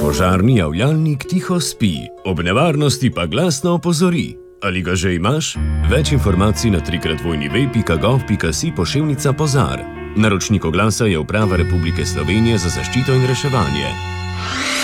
Požarni javljalnik tiho spi, ob nevarnosti pa glasno opozori. Ali ga že imaš? Več informacij na www.gov.si/požar. Naročnik oglasa je Uprava Republike Slovenije za zaščito in reševanje.